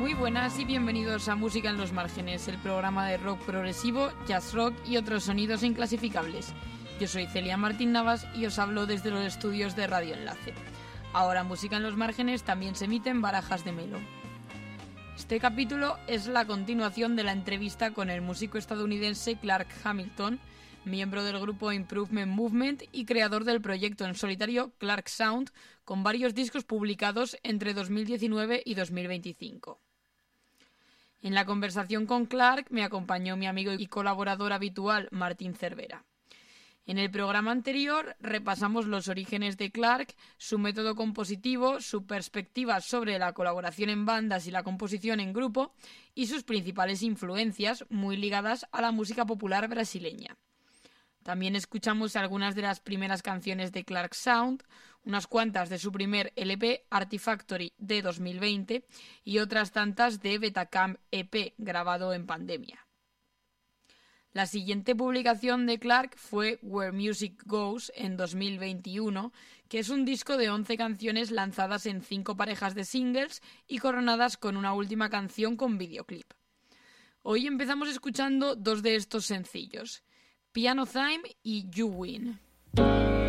Muy buenas y bienvenidos a Música en los Márgenes, el programa de rock progresivo, jazz rock y otros sonidos inclasificables. Yo soy Celia Martín Navas y os hablo desde los estudios de Radio Enlace. Ahora Música en los Márgenes también se emite en Barajas de Melo. Este capítulo es la continuación de la entrevista con el músico estadounidense Clark Hamilton, miembro del grupo Improvement Movement y creador del proyecto en solitario Clark Sound, con varios discos publicados entre 2019 y 2025. En la conversación con Clark me acompañó mi amigo y colaborador habitual Martín Cervera. En el programa anterior repasamos los orígenes de Clark, su método compositivo, su perspectiva sobre la colaboración en bandas y la composición en grupo y sus principales influencias muy ligadas a la música popular brasileña. También escuchamos algunas de las primeras canciones de Clark Sound, unas cuantas de su primer LP Artifactory de 2020 y otras tantas de Betacam EP grabado en pandemia. La siguiente publicación de Clark fue Where Music Goes en 2021, que es un disco de 11 canciones lanzadas en 5 parejas de singles y coronadas con una última canción con videoclip. Hoy empezamos escuchando 2 de estos sencillos, Piano Time y You Win.